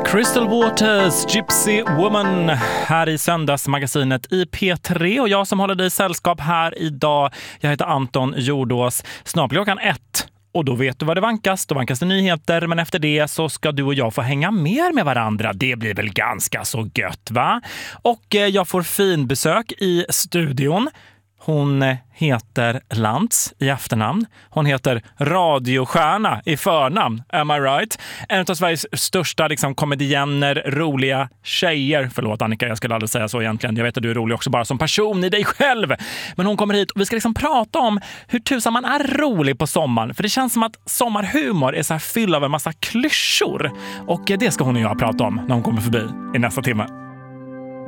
Crystal Waters, Gypsy Woman, här i söndagsmagasinet i P3. Och jag som håller dig i sällskap här idag, jag heter Anton Jordås. Snart klockan 1. Och då vet du vad det vankas. Då vankas det nyheter, men efter det så ska du och jag få hänga mer med varandra. Det blir väl ganska så gött, va? Och jag får fin besök i studion. Hon heter Lantz i efternamn. Hon heter radiostjärna i förnamn. Am I right? En av Sveriges största komedienner, roliga tjejer. Förlåt Annika, jag skulle aldrig säga så egentligen. Jag vet att du är rolig också bara som person i dig själv. Men hon kommer hit och vi ska prata om hur tusan man är rolig på sommaren. För det känns som att sommarhumor är så här fylld av en massa klyschor. Och det ska hon och jag prata om när hon kommer förbi i nästa timme.